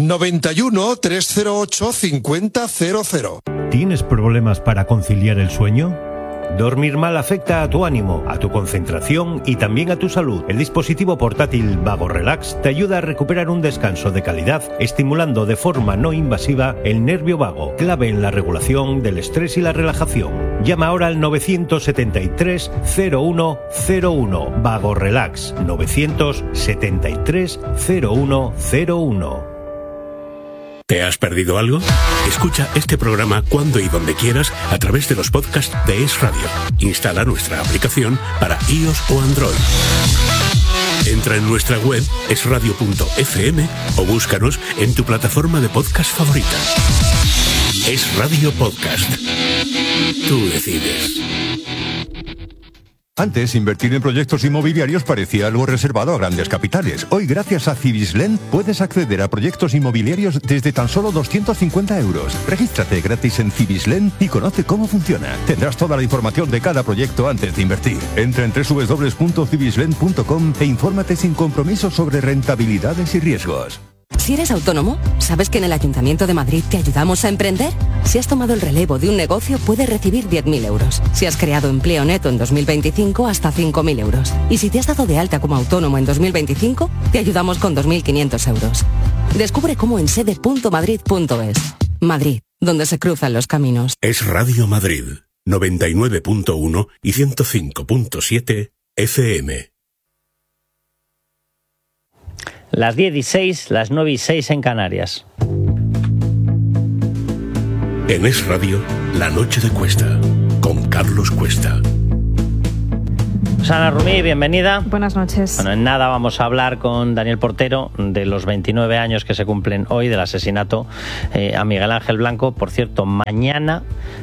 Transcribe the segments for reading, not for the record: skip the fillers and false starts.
91 308 5000. ¿Tienes problemas para conciliar el sueño? Dormir mal afecta a tu ánimo, a tu concentración y también a tu salud. El dispositivo portátil Vago Relax te ayuda a recuperar un descanso de calidad, estimulando de forma no invasiva el nervio vago, clave en la regulación del estrés y la relajación. Llama ahora al 973 0101. Vago Relax 973 0101. ¿Te has perdido algo? Escucha este programa cuando y donde quieras a través de los podcasts de Es Radio. Instala nuestra aplicación para iOS o Android. Entra en nuestra web esradio.fm o búscanos en tu plataforma de podcast favorita. Es Radio Podcast. Tú decides. Antes, invertir en proyectos inmobiliarios parecía algo reservado a grandes capitales. Hoy, gracias a Cibislen, puedes acceder a proyectos inmobiliarios desde tan solo 250 euros. Regístrate gratis en Cibislen y conoce cómo funciona. Tendrás toda la información de cada proyecto antes de invertir. Entra en www.cibislen.com e infórmate sin compromiso sobre rentabilidades y riesgos. Si eres autónomo, ¿sabes que en el Ayuntamiento de Madrid te ayudamos a emprender? Si has tomado el relevo de un negocio, puedes recibir 10.000 euros. Si has creado empleo neto en 2025, hasta 5.000 euros. Y si te has dado de alta como autónomo en 2025, te ayudamos con 2.500 euros. Descubre cómo en sede.madrid.es. Madrid, donde se cruzan los caminos. Es Radio Madrid, 99.1 y 105.7 FM. Las 10:06, las 9:06 en Canarias. En Es Radio, La Noche de Cuesta, con Carlos Cuesta. Ana Rumí, bienvenida. Buenas noches. Bueno, en nada vamos a hablar con Daniel Portero de los 29 años que se cumplen hoy del asesinato a Miguel Ángel Blanco. Por cierto, mañana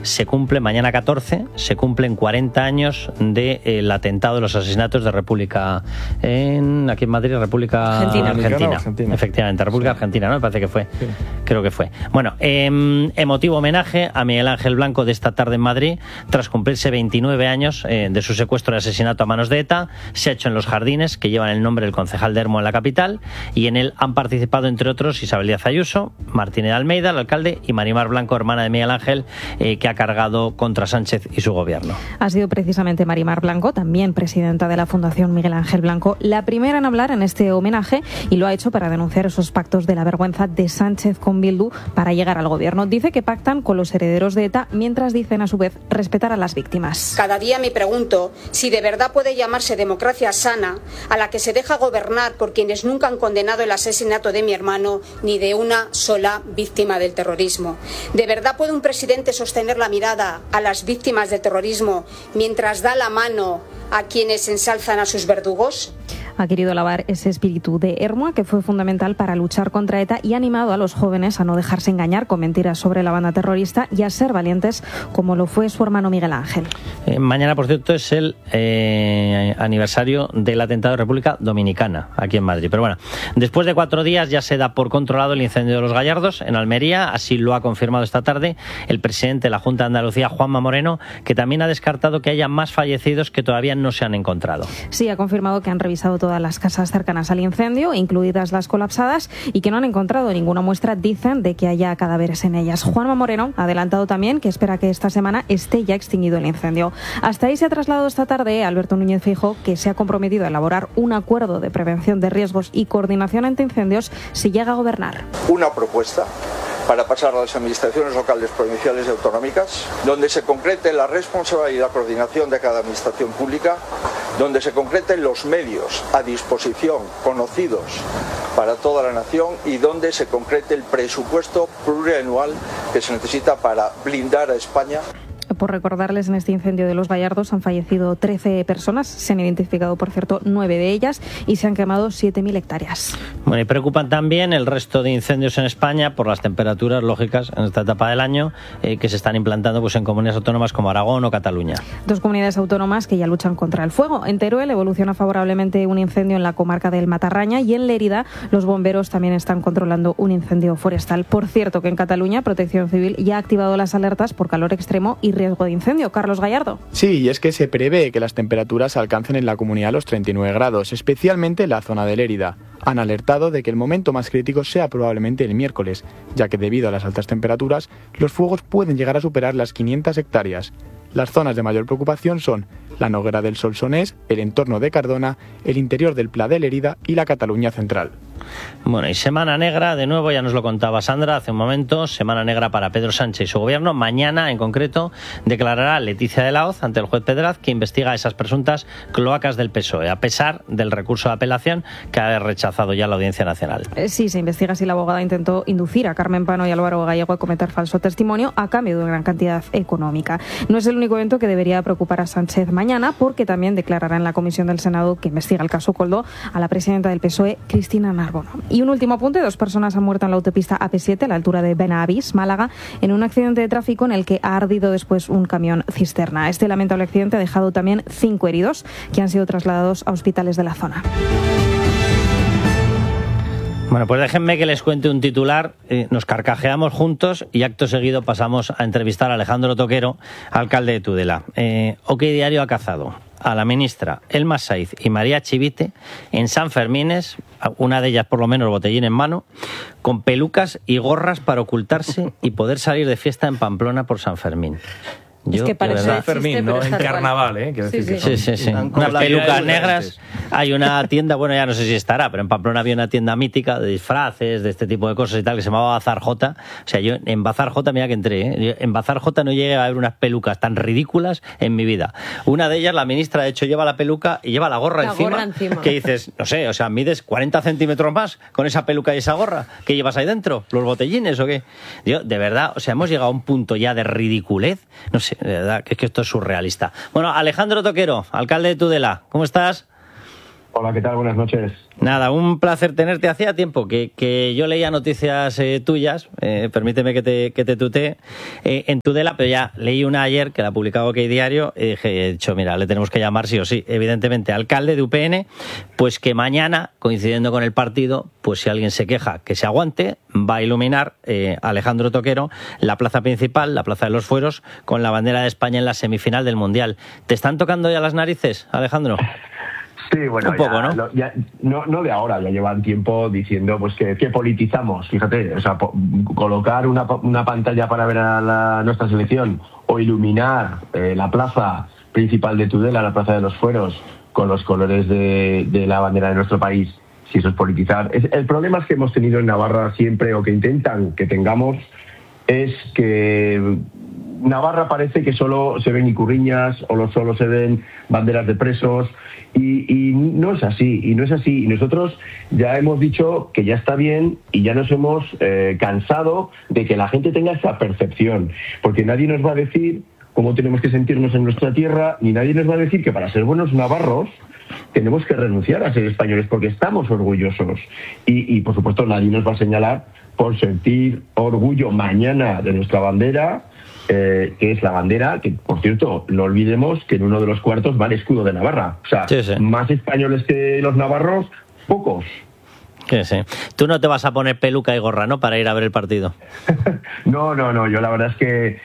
14, se cumplen 40 años del atentado de los asesinatos de República aquí en Madrid, República Argentina. Efectivamente, República Argentina, ¿no? Me parece que fue. Sí. Creo que fue. Bueno, emotivo homenaje a Miguel Ángel Blanco de esta tarde en Madrid, tras cumplirse 29 años de su secuestro y asesinato a manos de ETA. Se ha hecho en los Jardines, que llevan el nombre del concejal de Hermo en la capital, y en él han participado, entre otros, Isabel Díaz Ayuso, Martínez Almeida, el alcalde, y Marimar Blanco, hermana de Miguel Ángel, que ha cargado contra Sánchez y su gobierno. Ha sido precisamente Marimar Blanco, también presidenta de la Fundación Miguel Ángel Blanco, la primera en hablar en este homenaje, y lo ha hecho para denunciar esos pactos de la vergüenza de Sánchez con Bildu para llegar al gobierno. Dice que pactan con los herederos de ETA, mientras dicen a su vez respetar a las víctimas. Cada día me pregunto si de verdad puede llamarse democracia sana a la que se deja gobernar por quienes nunca han condenado el asesinato de mi hermano ni de una sola víctima del terrorismo. ¿De verdad puede un presidente sostener la mirada a las víctimas del terrorismo mientras da la mano a quienes ensalzan a sus verdugos? Ha querido alabar ese espíritu de Hermoa, que fue fundamental para luchar contra ETA, y ha animado a los jóvenes a no dejarse engañar con mentiras sobre la banda terrorista y a ser valientes, como lo fue su hermano Miguel Ángel. Mañana, por cierto, es el aniversario del atentado de República Dominicana, aquí en Madrid. Pero bueno, después de 4 días ya se da por controlado el incendio de Los Gallardos, en Almería. Así lo ha confirmado esta tarde el presidente de la Junta de Andalucía, Juanma Moreno, que también ha descartado que haya más fallecidos que todavía no se han encontrado. Sí, ha confirmado que han revisado todas las casas cercanas al incendio, incluidas las colapsadas, y que no han encontrado ninguna muestra, dicen, de que haya cadáveres en ellas. Juanma Moreno ha adelantado también que espera que esta semana esté ya extinguido el incendio. Hasta ahí se ha trasladado esta tarde Alberto Núñez Feijóo, que se ha comprometido a elaborar un acuerdo de prevención de riesgos y coordinación ante incendios si llega a gobernar. Una propuesta para pasar a las administraciones locales, provinciales y autonómicas, donde se concrete la responsabilidad y la coordinación de cada administración pública, donde se concreten los medios a disposición, conocidos para toda la nación, y donde se concrete el presupuesto plurianual que se necesita para blindar a España. Por recordarles, en este incendio de Los Gallardos han fallecido 13 personas, se han identificado, por cierto, 9 de ellas, y se han quemado 7.000 hectáreas. Bueno, y preocupan también el resto de incendios en España por las temperaturas lógicas en esta etapa del año que se están implantando pues en comunidades autónomas como Aragón o Cataluña. 2 comunidades autónomas que ya luchan contra el fuego. En Teruel evoluciona favorablemente un incendio en la comarca del Matarraña, y en Lérida los bomberos también están controlando un incendio forestal. Por cierto, que en Cataluña Protección Civil ya ha activado las alertas por calor extremo y riesgo de incendio. Carlos Gallardo. Sí, y es que se prevé que las temperaturas alcancen en la comunidad los 39 grados, especialmente en la zona de Lérida. Han alertado de que el momento más crítico sea probablemente el miércoles, ya que debido a las altas temperaturas, los fuegos pueden llegar a superar las 500 hectáreas. Las zonas de mayor preocupación son la Noguera del Solsonès, el entorno de Cardona, el interior del Pla de l'Herida y la Cataluña central. Bueno, y semana negra, de nuevo, ya nos lo contaba Sandra hace un momento, semana negra para Pedro Sánchez y su gobierno. Mañana, en concreto, declarará Leticia de la Hoz ante el juez Pedraz, que investiga esas presuntas cloacas del PSOE, a pesar del recurso de apelación que ha rechazado ya la Audiencia Nacional. Sí, se investiga si la abogada intentó inducir a Carmen Pano y Álvaro Gallego a cometer falso testimonio a cambio de una gran cantidad económica. No es el único evento que debería preocupar a Sánchez mañana, porque también declarará en la comisión del Senado que investiga el caso Koldo a la presidenta del PSOE, Cristina Narbona. Y un último apunte: 2 personas han muerto en la autopista AP7 a la altura de Benavis, Málaga, en un accidente de tráfico en el que ha ardido después un camión cisterna. Este lamentable accidente ha dejado también 5 heridos que han sido trasladados a hospitales de la zona. Bueno, pues déjenme que les cuente un titular. Nos carcajeamos juntos y acto seguido pasamos a entrevistar a Alejandro Toquero, alcalde de Tudela. OK Diario ha cazado a la ministra Elma Saiz y María Chivite en San Fermines, una de ellas por lo menos botellín en mano, con pelucas y gorras para ocultarse y poder salir de fiesta en Pamplona por San Fermín. Es que parece San Fermín, ¿no? En carnaval, ¿eh? Sí. Unas pelucas negras. Hay una tienda, bueno, ya no sé si estará, pero en Pamplona había una tienda mítica de disfraces, de este tipo de cosas y tal, que se llamaba Bazar J. O sea, yo en Bazar J, mira que entré, ¿eh? En Bazar J no llegué a ver unas pelucas tan ridículas en mi vida. Una de ellas, la ministra, de hecho, lleva la peluca y lleva la gorra encima. Que dices, no sé, o sea, mides 40 centímetros más con esa peluca y esa gorra. ¿Qué llevas ahí dentro? ¿Los botellines o qué? Yo, de verdad, o sea, hemos llegado a un punto ya de ridiculez. No sé, de verdad, que es que esto es surrealista. Bueno, Alejandro Toquero, alcalde de Tudela, ¿cómo estás? Hola, ¿qué tal? Buenas noches. Nada, un placer tenerte. Hacía tiempo que yo leía noticias tuyas, permíteme que te tutee, en Tudela, pero ya leí una ayer que la publicaba OK Diario y he dicho, mira, le tenemos que llamar sí o sí. Evidentemente, alcalde de UPN, pues que mañana, coincidiendo con el partido, pues si alguien se queja, que se aguante, va a iluminar Alejandro Toquero la plaza principal, la Plaza de los Fueros, con la bandera de España en la semifinal del Mundial. ¿Te están tocando ya las narices, Alejandro? Sí, bueno, un poco, no de ahora, ya llevan tiempo diciendo pues que politizamos, fíjate, o sea, colocar una pantalla para ver a nuestra selección o iluminar la plaza principal de Tudela, la Plaza de los Fueros, con los colores de la bandera de nuestro país, si eso es politizar. El problema es que hemos tenido en Navarra siempre, o que intentan que tengamos, es que Navarra parece que solo se ven icurriñas o solo se ven banderas de presos y no es así, y nosotros ya hemos dicho que ya está bien y ya nos hemos cansado de que la gente tenga esa percepción, porque nadie nos va a decir cómo tenemos que sentirnos en nuestra tierra, ni nadie nos va a decir que para ser buenos navarros tenemos que renunciar a ser españoles porque estamos orgullosos y por supuesto nadie nos va a señalar por sentir orgullo mañana de nuestra bandera, que es la bandera, que por cierto, no olvidemos que en uno de los cuartos va el escudo de Navarra. O sea, sí. Más españoles que los navarros, pocos. Sí. Tú no te vas a poner peluca y gorra, ¿no?, para ir a ver el partido. No, yo la verdad es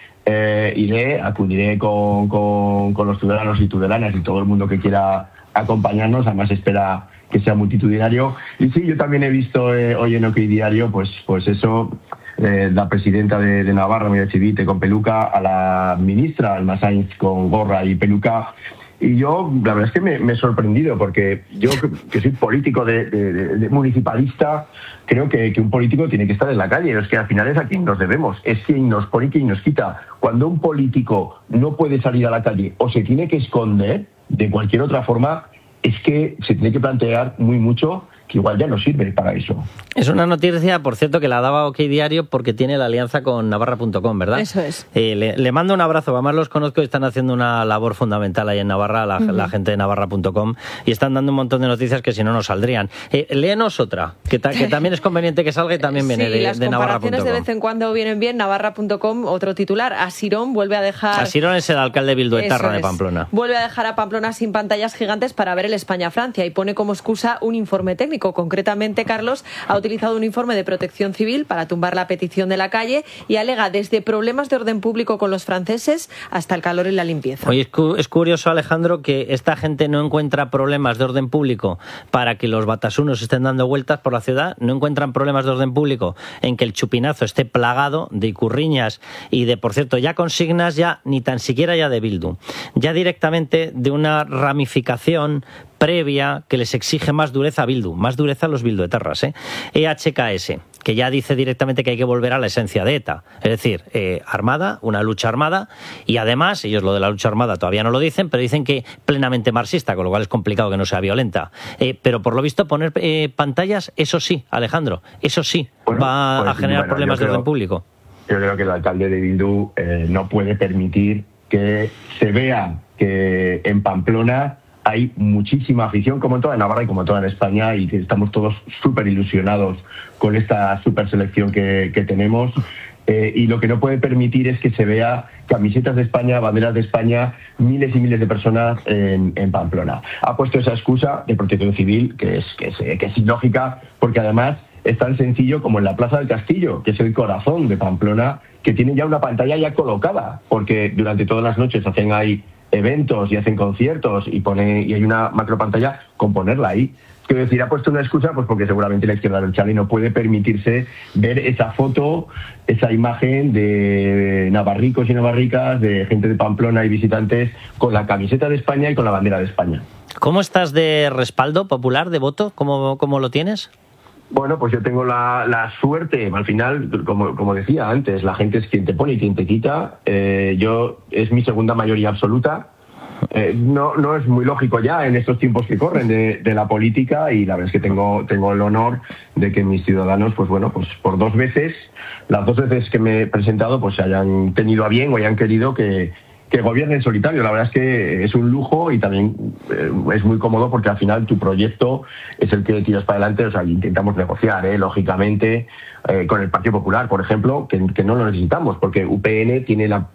que acudiré con los tudelanos y tudelanas y todo el mundo que quiera acompañarnos, además espera que sea multitudinario. Y sí, yo también he visto hoy en OK Diario, pues eso, la presidenta de Navarra, María Chivite, con peluca, a la ministra Elma Saiz con gorra y peluca. Y yo, la verdad es que me he sorprendido, porque yo, que soy político de municipalista, creo que un político tiene que estar en la calle. Es que al final es a quien nos debemos, es quien nos pone y quien nos quita. Cuando un político no puede salir a la calle o se tiene que esconder de cualquier otra forma, es que se tiene que plantear muy mucho que igual ya no sirve para eso. Es una noticia, por cierto, que la daba OK Diario porque tiene la alianza con Navarra.com, ¿verdad? Eso es. Le mando un abrazo, además los conozco y están haciendo una labor fundamental ahí en Navarra, la gente de Navarra.com, y están dando un montón de noticias que si no, no saldrían. Léenos otra, que también es conveniente que salga y también viene de Navarra.com. Las comparaciones de vez en cuando vienen bien. Navarra.com, otro titular, Asirón vuelve a dejar... Asirón es el alcalde Bilduetarra de Pamplona. Vuelve a dejar a Pamplona sin pantallas gigantes para ver el España-Francia y pone como excusa un informe técnico. público. Concretamente, Carlos ha utilizado un informe de Protección Civil para tumbar la petición de la calle y alega desde problemas de orden público con los franceses hasta el calor y la limpieza. Oye, es curioso, Alejandro, que esta gente no encuentra problemas de orden público para que los batasunos estén dando vueltas por la ciudad, no encuentran problemas de orden público en que el Chupinazo esté plagado de icurriñas y de, por cierto, ya consignas ya ni tan siquiera ya de Bildu, ya directamente de una ramificación previa que les exige más dureza a Bildu, más dureza a los bilduetarras, EHKS, que ya dice directamente que hay que volver a la esencia de ETA, es decir, armada, una lucha armada, y además, ellos lo de la lucha armada todavía no lo dicen, pero dicen que plenamente marxista, con lo cual es complicado que no sea violenta. Pero por lo visto poner pantallas, eso sí, Alejandro, eso sí, va a generar problemas de orden público. Yo creo que el alcalde de Bildu no puede permitir que se vea que en Pamplona hay muchísima afición, como en toda Navarra y como en toda España, y que estamos todos súper ilusionados con esta súper selección que tenemos. Y lo que no puede permitir es que se vea camisetas de España, banderas de España, miles y miles de personas en Pamplona. Ha puesto esa excusa de Protección Civil, que es ilógica, porque además es tan sencillo como en la Plaza del Castillo, que es el corazón de Pamplona, que tiene ya una pantalla ya colocada, porque durante todas las noches hacen ahí eventos y hacen conciertos y hay una macro pantalla con ponerla ahí. Quiero decir, ha puesto una excusa pues porque seguramente la izquierda del Chale no puede permitirse ver esa foto, esa imagen de navarricos y navarricas, de gente de Pamplona y visitantes con la camiseta de España y con la bandera de España. ¿Cómo estás de respaldo popular, de voto? ¿Cómo lo tienes? Bueno, pues yo tengo la suerte, al final, como decía antes, la gente es quien te pone y quien te quita. Es mi segunda mayoría absoluta. No es muy lógico ya en estos tiempos que corren de la política, y la verdad es que tengo el honor de que mis ciudadanos, pues bueno, pues por las dos veces que me he presentado, pues se hayan tenido a bien o hayan querido que gobierne en solitario. La verdad es que es un lujo y también es muy cómodo porque al final tu proyecto es el que tiras para adelante. O sea, intentamos negociar, lógicamente, con el Partido Popular, por ejemplo, que no lo necesitamos porque UPN tiene la